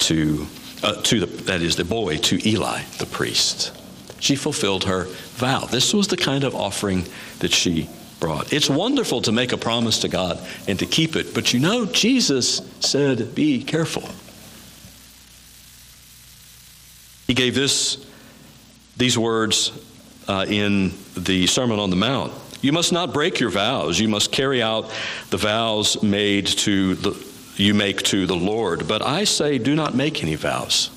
the boy, to Eli, the priest. She fulfilled her vow. This was the kind of offering that she brought. It's wonderful to make a promise to God and to keep it, but Jesus said, be careful. He gave these words in the Sermon on the Mount. You must not break your vows. You must carry out the vows you make to the Lord. But I say, do not make any vows.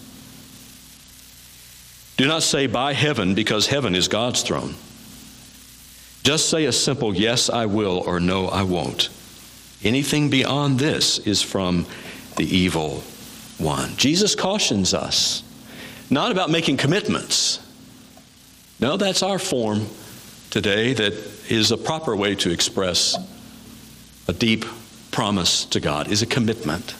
Do not say, by heaven, because heaven is God's throne. Just say a simple, yes, I will, or no, I won't. Anything beyond this is from the evil one. Jesus cautions us, not about making commitments. No, that's our form today that is a proper way to express a deep promise to God, is a commitment.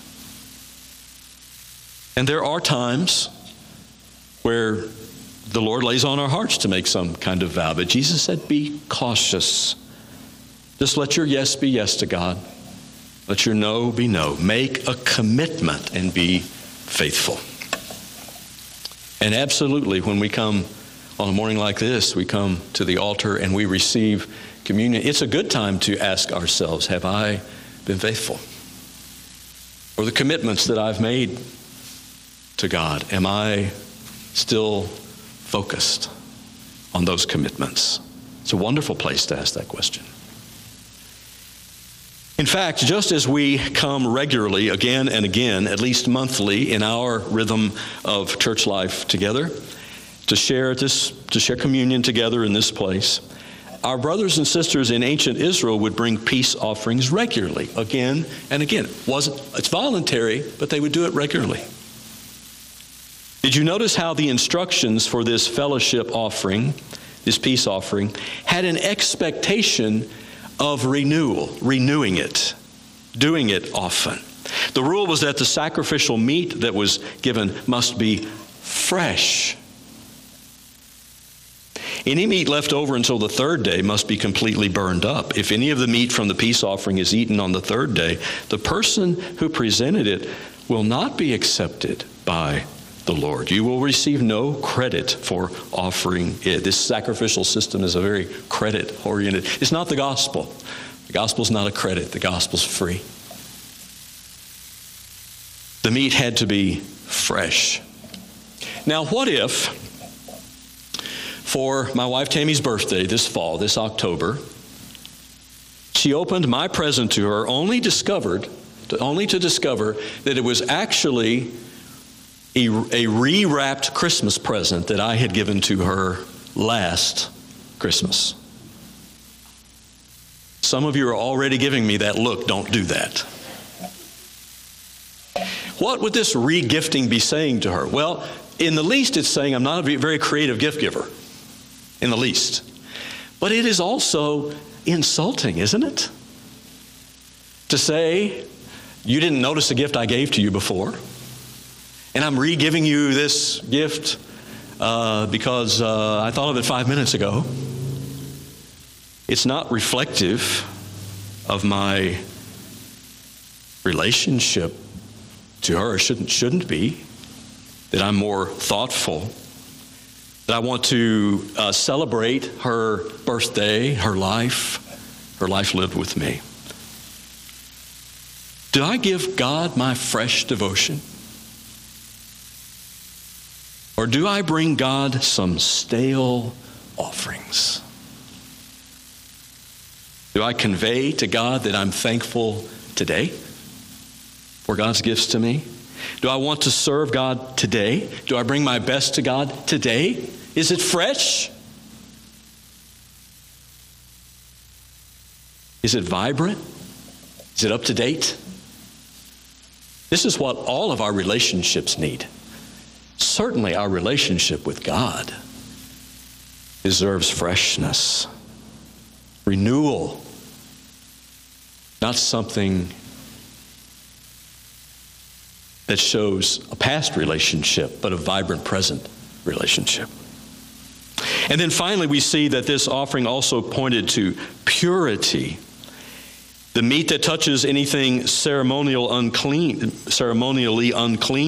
And there are times where the Lord lays on our hearts to make some kind of vow. But Jesus said, be cautious. Just let your yes be yes to God. Let your no be no. Make a commitment and be faithful. And absolutely, when we come on a morning like this, we come to the altar and we receive communion. It's a good time to ask ourselves, have I been faithful? Or the commitments that I've made to God, am I still focused on those commitments? It's a wonderful place to ask that question. In fact, just as we come regularly, again and again, at least monthly, in our rhythm of church life together, to share communion together in this place, our brothers and sisters in ancient Israel would bring peace offerings regularly, again and again. It's voluntary, but they would do it regularly. Did you notice how the instructions for this fellowship offering, this peace offering, had an expectation of renewing it, doing it often? The rule was that the sacrificial meat that was given must be fresh. Any meat left over until the third day must be completely burned up. If any of the meat from the peace offering is eaten on the third day, the person who presented it will not be accepted by the Lord. You will receive no credit for offering it. This sacrificial system is a very credit-oriented. It's not the gospel. The gospel's not a credit. The gospel's free. The meat had to be fresh. Now, what if, for my wife Tammy's birthday this fall, this October, she opened my present to her, only to discover that it was actually a re-wrapped Christmas present that I had given to her last Christmas? Some of you are already giving me that look. Don't do that. What would this re-gifting be saying to her? Well, in the least, it's saying I'm not a very creative gift giver. In the least. But it is also insulting, isn't it? To say, you didn't notice the gift I gave to you before, and I'm re-giving you this gift because I thought of it 5 minutes ago. It's not reflective of my relationship to her. It shouldn't be. That I'm more thoughtful. That I want to celebrate her birthday, her life lived with me. Do I give God my fresh devotion? Or do I bring God some stale offerings? Do I convey to God that I'm thankful today for God's gifts to me? Do I want to serve God today? Do I bring my best to God today? Is it fresh? Is it vibrant? Is it up to date? This is what all of our relationships need. Certainly our relationship with God deserves freshness, renewal, not something that shows a past relationship, but a vibrant present relationship. And then finally, we see that this offering also pointed to purity. The meat that touches anything ceremonially unclean